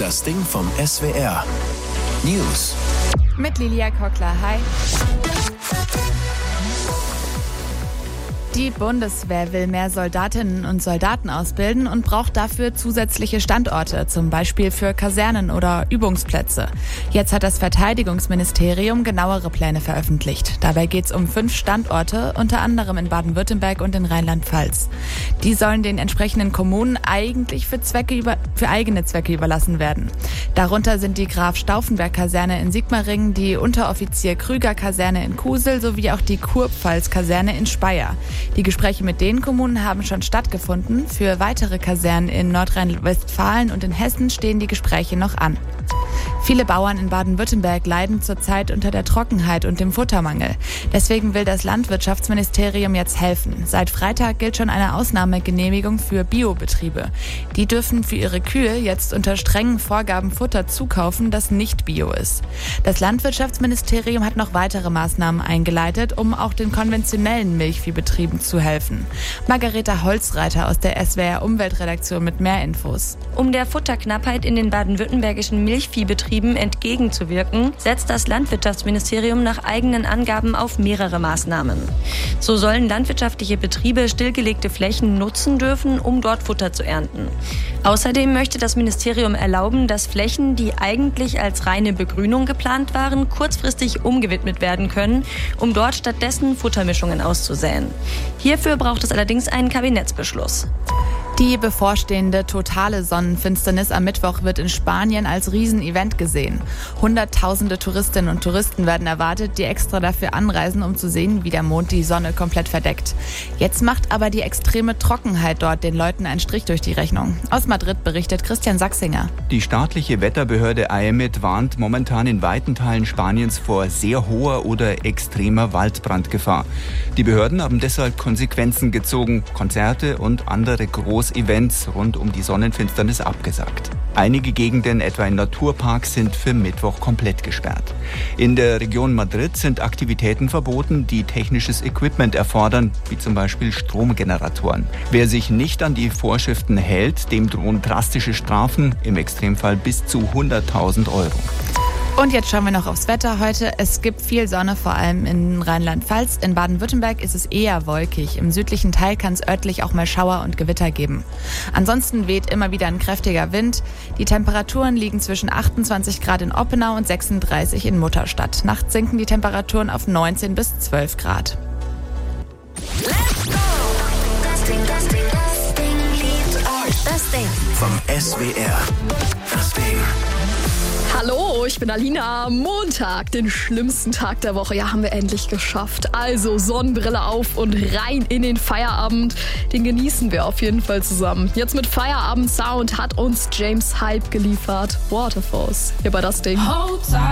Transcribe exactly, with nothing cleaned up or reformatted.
Das Ding vom S W R. News. Mit Lilia Kockler. Hi. Die Bundeswehr will mehr Soldatinnen und Soldaten ausbilden und braucht dafür zusätzliche Standorte, zum Beispiel für Kasernen oder Übungsplätze. Jetzt hat das Verteidigungsministerium genauere Pläne veröffentlicht. Dabei geht es um fünf Standorte, unter anderem in Baden-Württemberg und in Rheinland-Pfalz. Die sollen den entsprechenden Kommunen eigentlich für, Zwecke über, für eigene Zwecke überlassen werden. Darunter sind die Graf-Stauffenberg-Kaserne in Sigmaringen, die Unteroffizier-Krüger-Kaserne in Kusel sowie auch die Kurpfalz-Kaserne in Speyer. Die Gespräche mit den Kommunen haben schon stattgefunden. Für weitere Kasernen in Nordrhein-Westfalen und in Hessen stehen die Gespräche noch an. Viele Bauern in Baden-Württemberg leiden zurzeit unter der Trockenheit und dem Futtermangel. Deswegen will das Landwirtschaftsministerium jetzt helfen. Seit Freitag gilt schon eine Ausnahmegenehmigung für Biobetriebe. Die dürfen für ihre Kühe jetzt unter strengen Vorgaben Futter zukaufen, das nicht bio ist. Das Landwirtschaftsministerium hat noch weitere Maßnahmen eingeleitet, um auch den konventionellen Milchviehbetrieben zu helfen. Margareta Holzreiter aus der S W R Umweltredaktion mit mehr Infos. Um der Futterknappheit in den baden-württembergischen Milchviehbetrieben entgegenzuwirken, setzt das Landwirtschaftsministerium nach eigenen Angaben auf mehrere Maßnahmen. So sollen landwirtschaftliche Betriebe stillgelegte Flächen nutzen dürfen, um dort Futter zu ernten. Außerdem möchte das Ministerium erlauben, dass Flächen, die eigentlich als reine Begrünung geplant waren, kurzfristig umgewidmet werden können, um dort stattdessen Futtermischungen auszusäen. Hierfür braucht es allerdings einen Kabinettsbeschluss. Die bevorstehende totale Sonnenfinsternis am Mittwoch wird in Spanien als Riesenevent gesehen. Hunderttausende Touristinnen und Touristen werden erwartet, die extra dafür anreisen, um zu sehen, wie der Mond die Sonne komplett verdeckt. Jetzt macht aber die extreme Trockenheit dort den Leuten einen Strich durch die Rechnung. Aus Madrid berichtet Christian Sachsinger. Die staatliche Wetterbehörde A E M E T warnt momentan in weiten Teilen Spaniens vor sehr hoher oder extremer Waldbrandgefahr. Die Behörden haben deshalb Konsequenzen gezogen, Konzerte und andere große Events rund um die Sonnenfinsternis abgesagt. Einige Gegenden, etwa in Naturparks, sind für Mittwoch komplett gesperrt. In der Region Madrid sind Aktivitäten verboten, die technisches Equipment erfordern, wie zum Beispiel Stromgeneratoren. Wer sich nicht an die Vorschriften hält, dem drohen drastische Strafen, im Extremfall bis zu hunderttausend Euro. Und jetzt schauen wir noch aufs Wetter heute. Es gibt viel Sonne, vor allem in Rheinland-Pfalz. In Baden-Württemberg ist es eher wolkig. Im südlichen Teil kann es örtlich auch mal Schauer und Gewitter geben. Ansonsten weht immer wieder ein kräftiger Wind. Die Temperaturen liegen zwischen achtundzwanzig Grad in Oppenau und sechsunddreißig in Mutterstadt. Nachts sinken die Temperaturen auf neunzehn bis zwölf Grad. Let's go! Das Ding, das Ding, das Ding liebt euch. Das Ding vom S W R. Das Ding. Hallo, ich bin Alina. Montag, den schlimmsten Tag der Woche. Ja, haben wir endlich geschafft. Also Sonnenbrille auf und rein in den Feierabend. Den genießen wir auf jeden Fall zusammen. Jetzt mit Feierabend-Sound hat uns James Hype geliefert. Waterfalls. Hier bei Das Ding.